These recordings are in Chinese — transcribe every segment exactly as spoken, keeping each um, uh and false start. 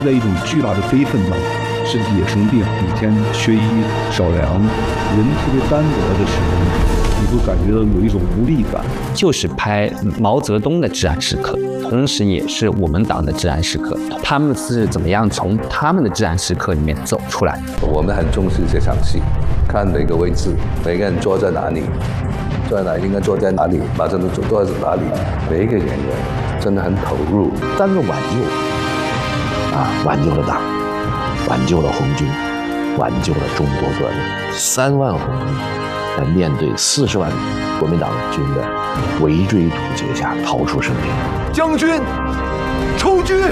在一种巨大的悲愤当中，身体也生病，每天缺衣少粮，人特别单薄的时候，你会感觉到有一种无力感。 就是拍毛泽东的至暗时刻，同时也是我们党的至暗时刻。他们是怎么样从他们的至暗时刻里面走出来？ 我们很重视这场戏，看每个位置，每个人坐在哪里，坐在哪里应该坐在哪里，马上坐坐在哪里，每一个演员真的很投入。 三个挽救。啊，挽救了党，挽救了红军，挽救了中国革命。三万红军在面对四十万国民党军的围追堵截下逃出生命。 将军，出军！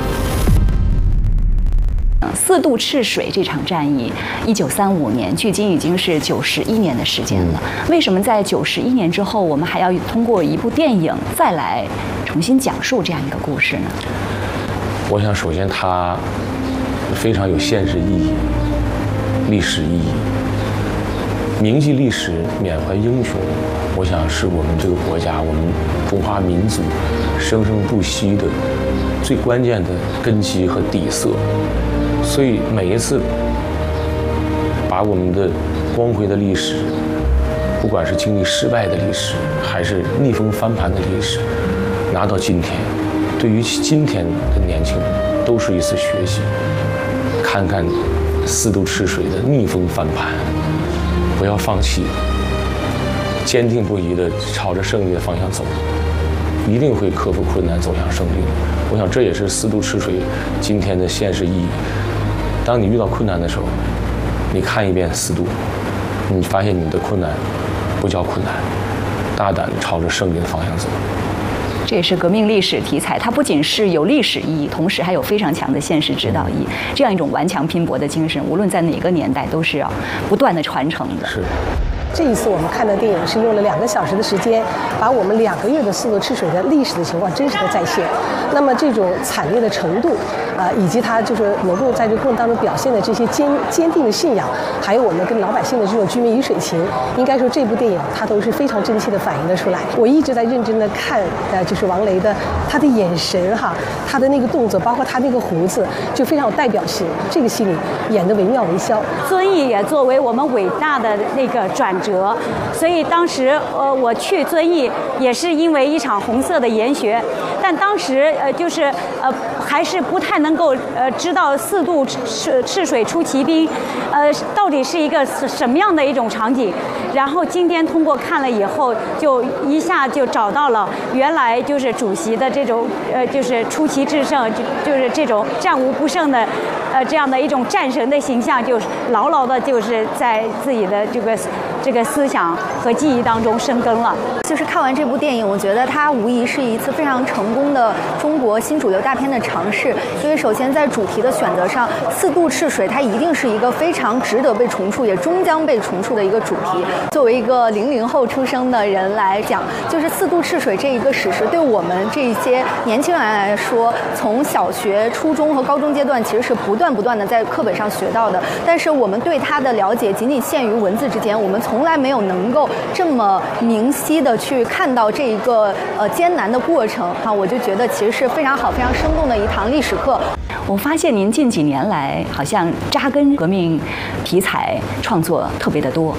四渡赤水这场战役，一九三五年，距今已经是九十一年的时间了。为什么在九十一年之后，我们还要通过一部电影再来重新讲述这样一个故事呢？ 我想，首先它非常有现实意义、历史意义，铭记历史、缅怀英雄。我想是我们这个国家、我们中华民族生生不息的最关键的根基和底色。所以每一次把我们的光辉的历史，不管是经历失败的历史，还是逆风翻盘的历史，拿到今天。对于今天的年轻人，都是一次学习。看看四渡赤水的逆风翻盘，不要放弃，坚定不移地朝着胜利的方向走，一定会克服困难，走向胜利。我想这也是四渡赤水今天的现实意义。当你遇到困难的时候，你看一遍四渡，你发现你的困难不叫困难，大胆地朝着胜利的方向走。 这也是革命历史题材，它不仅是有历史意义，同时还有非常强的现实指导意义。这样一种顽强拼搏的精神，无论在哪个年代，都是要不断的传承的。 是。 这一次我们看的电影是用了两个小时的时间，把我们两个月的四渡赤水的历史的情况真实的再现。那么这种惨烈的程度，啊、呃，以及他就是能够在这个过程当中表现的这些坚坚定的信仰，还有我们跟老百姓的这种居民鱼水情，应该说这部电影它都是非常真切的反映了出来。我一直在认真的看，呃，就是王雷的他的眼神哈，他的那个动作，包括他那个胡子，就非常有代表性。这个戏里演得惟妙惟肖。 遵义也作为我们伟大的那个转折，所以当时呃我去遵义也是因为一场红色的研学，但当时呃就是呃还是不太能够呃知道四渡赤赤水出奇兵，呃到底是一个什么样的一种场景。然后今天通过看了以后，就一下就找到了原来就是主席的这种呃就是出奇制胜，就就是这种战无不胜的呃这样的一种战神的形象，就是牢牢的就是在自己的这个这个思想和记忆当中生根了。 就是看完这部电影，我觉得它无疑是一次非常成功的中国新主流大片的尝试。因为首先在主题的选择上，四渡赤水它一定是一个非常值得被重塑，也终将被重塑的一个主题。作为一个零零后出生的人来讲，就是四渡赤水这一个史实，对我们这些年轻人来说，从小学、初中和高中阶段其实是不断不断的在课本上学到的。但是我们对它的了解仅仅限于文字之间，我们从来没有能够这么明晰的去看到这一个呃艰难的过程哈，我就觉得其实是非常好、非常生动的一堂历史课。 我发现您近几年来好像扎根革命题材创作特别的多。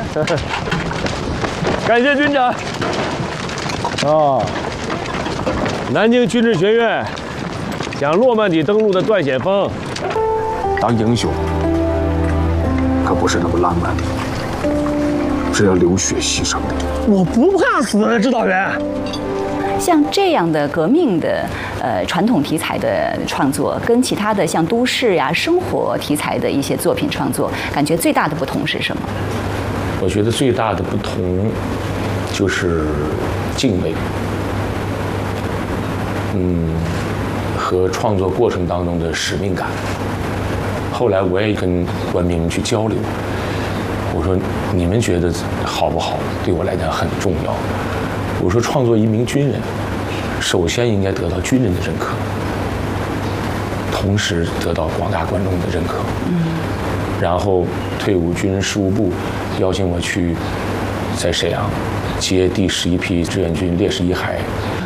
感谢军长。啊，南京军事学院讲诺曼底登陆的段显峰。 当英雄可不是那么浪漫的，是要流血牺牲的。 我不怕死，指导员。 像这样的革命的呃传统题材的创作，跟其他的像都市呀、生活题材的一些作品创作，感觉最大的不同是什么？ 我觉得最大的不同就是敬畏，嗯，和创作过程当中的使命感。后来我也跟官兵们去交流，我说你们觉得好不好？对我来讲很重要。我说创作一名军人，首先应该得到军人的认可，同时得到广大观众的认可。嗯。然后退伍军人事务部邀请我去在沈阳接第十一批志愿军烈士遗骸，